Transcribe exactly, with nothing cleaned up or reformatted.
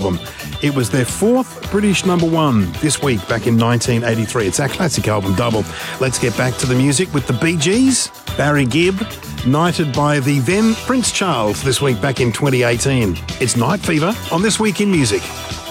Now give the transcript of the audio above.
album. It was their fourth British number one this week back in nineteen eighty-three. It's our classic album double. Let's get back to the music with the Bee Gees. Barry Gibb, knighted by the then Prince Charles this week back in twenty eighteen. It's Night Fever on This Week in Music.